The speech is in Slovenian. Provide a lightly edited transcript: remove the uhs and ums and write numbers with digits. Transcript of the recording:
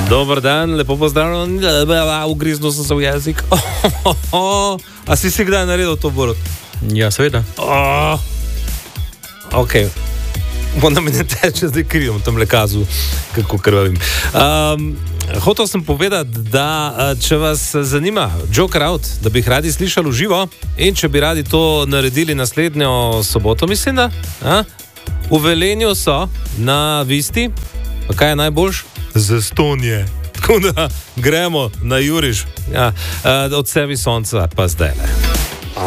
Dober dan, lepo pozdravljen, ugriznil sem se v jezik. A si kdaj naredil to, Borut? Ja, seveda. Ok, onda mi ne teče, zdaj krijem tam lekazu, kako krvavim. Hotel sem povedati, da če vas zanima Joker Out, da bi jih radi slišali v živo in če bi radi to naredili naslednjo soboto, mislim da, v Velenju so na Visti, pa kaj je najboljš? Zastonje. Tako da gremo na Juriš, od sebi sonca pa zdaj le.